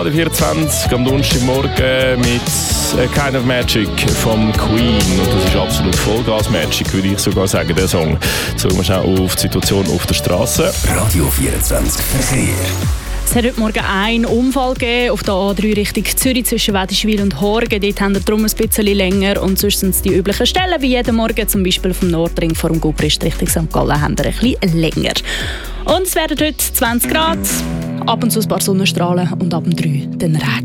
Radio 24 am Donnerstagmorgen mit A Kind of Magic vom Queen. Und das ist absolut Vollgas-Magic, würde ich sogar sagen, der Song. So, wir schauen auf die Situation auf der Straße. Radio 24 Verkehr. Es hat heute Morgen einen Unfall gegeben auf der A3 Richtung Zürich zwischen Wädischwil und Horgen. Dort haben wir darum ein bisschen länger. Und sonst sind es die üblichen Stellen, wie jeden Morgen, zum Beispiel vom Nordring vor dem Gubrist Richtung St. Gallen, haben wir ein bisschen länger. Und es werden heute 20 Grad, ab und zu ein paar Sonnenstrahlen und ab dem 3 dann Regen.